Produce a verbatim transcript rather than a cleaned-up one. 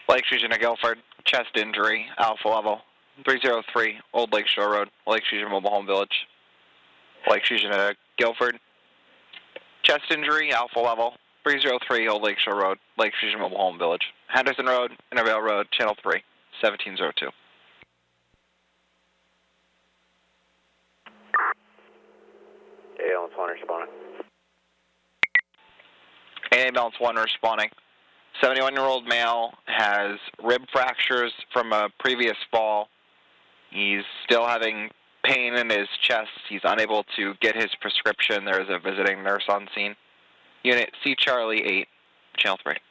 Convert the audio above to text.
Lake Fusion at Guilford, chest injury, alpha level, three oh three Old Lake Shore Road, Lake Fusion Mobile Home Village. Lake Fusion at Guilford, chest injury, alpha level, three oh three Old Lake Shore Road, Lake Fusion Mobile Home Village. Henderson Road, Intervale Road, Channel three, seventeen oh two. Ambulance one responding. Ambulance one responding. seventy-one-year-old male has rib fractures from a previous fall. He's still having pain in his chest. He's unable to get his prescription. There is a visiting nurse on scene. Unit C Charlie eight, Channel three.